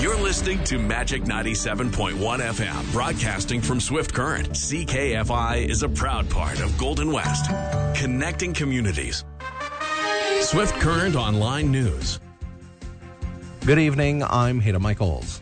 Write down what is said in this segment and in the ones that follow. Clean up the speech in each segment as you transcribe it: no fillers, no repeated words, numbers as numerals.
You're listening to Magic 97.1 FM, broadcasting from Swift Current. CKFI is a proud part of Golden West, connecting communities. Swift Current Online News. Good evening, I'm Hayden Michaels.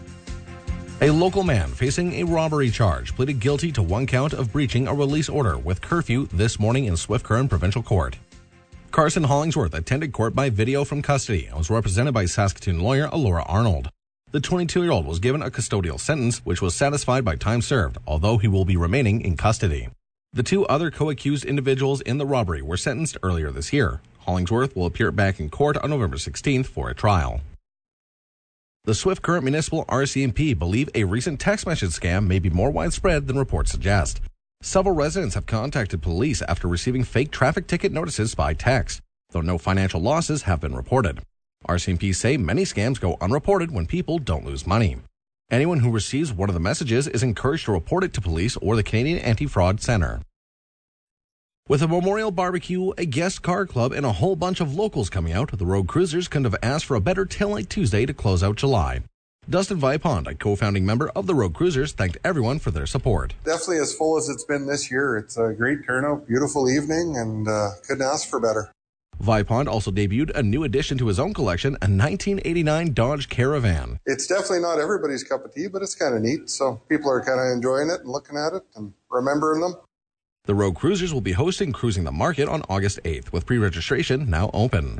A local man facing a robbery charge pleaded guilty to one count of breaching a release order with curfew this morning in Swift Current Provincial Court. Carson Hollingsworth attended court by video from custody and was represented by Saskatoon lawyer Alora Arnold. The 22-year-old was given a custodial sentence, which was satisfied by time served, although he will be remaining in custody. The two other co-accused individuals in the robbery were sentenced earlier this year. Hollingsworth will appear back in court on November 16th for a trial. The Swift Current Municipal RCMP believe a recent text message scam may be more widespread than reports suggest. Several residents have contacted police after receiving fake traffic ticket notices by text, though no financial losses have been reported. RCMP say many scams go unreported when people don't lose money. Anyone who receives one of the messages is encouraged to report it to police or the Canadian Anti-Fraud Centre. With a memorial barbecue, a guest car club, and a whole bunch of locals coming out, the Road Cruisers couldn't have asked for a better Taillight Tuesday to close out July. Dustin Vipond, a co-founding member of the Road Cruisers, thanked everyone for their support. Definitely as full as it's been this year. It's a great turnout, beautiful evening, and couldn't ask for better. Vipond also debuted a new addition to his own collection, a 1989 Dodge Caravan. It's definitely not everybody's cup of tea, but it's kind of neat. So people are kind of enjoying it and looking at it and remembering them. The Road Cruisers will be hosting Cruising the Market on August 8th, with pre-registration now open.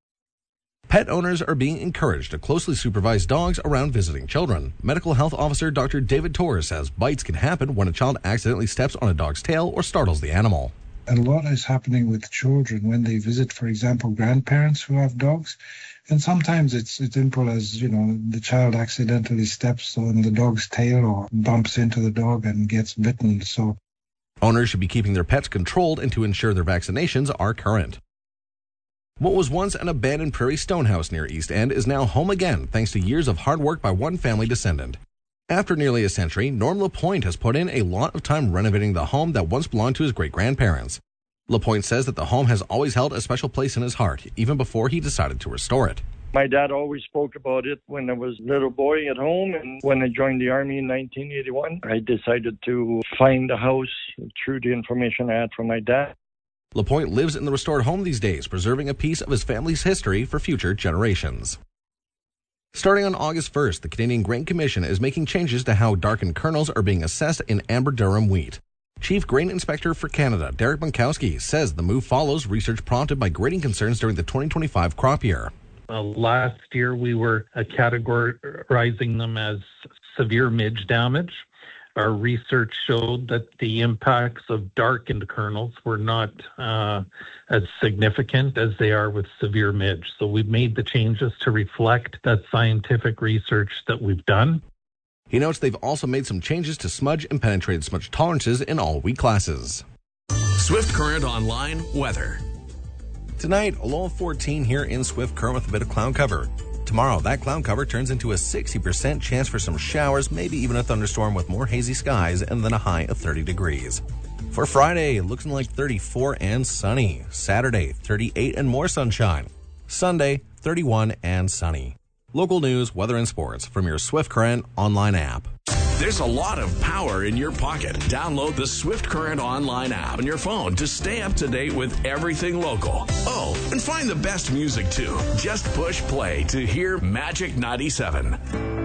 Pet owners are being encouraged to closely supervise dogs around visiting children. Medical Health Officer Dr. David Torres says bites can happen when a child accidentally steps on a dog's tail or startles the animal. A lot is happening with children when they visit, for example, grandparents who have dogs. And sometimes it's simple as, the child accidentally steps on the dog's tail or bumps into the dog and gets bitten. So owners should be keeping their pets controlled and to ensure their vaccinations are current. What was once an abandoned Prairie Stone house near East End is now home again thanks to years of hard work by one family descendant. After nearly a century, Norm LaPointe has put in a lot of time renovating the home that once belonged to his great-grandparents. LaPointe says that the home has always held a special place in his heart, even before he decided to restore it. My dad always spoke about it when I was a little boy at home, and when I joined the Army in 1981, I decided to find the house through the information I had from my dad. LaPointe lives in the restored home these days, preserving a piece of his family's history for future generations. Starting on August 1st, the Canadian Grain Commission is making changes to how darkened kernels are being assessed in amber durum wheat. Chief Grain Inspector for Canada, Derek Bunkowski, says the move follows research prompted by grading concerns during the 2025 crop year. Last year, we were categorizing them as severe midge damage. Our research showed that the impacts of darkened kernels were not as significant as they are with severe midge. So we've made the changes to reflect that scientific research that we've done. He notes they've also made some changes to smudge and penetrated smudge tolerances in all wheat classes. Swift Current Online weather. Tonight, a low of 14 here in Swift Current with a bit of cloud cover. Tomorrow, that cloud cover turns into a 60% chance for some showers, maybe even a thunderstorm with more hazy skies, and then a high of 30 degrees. For Friday, looking like 34 and sunny. Saturday, 38 and more sunshine. Sunday, 31 and sunny. Local news, weather, and sports from your Swift Current online app. There's a lot of power in your pocket. Download the Swift Current online app on your phone to stay up to date with everything local. Oh, and find the best music too. Just push play to hear Magic 97.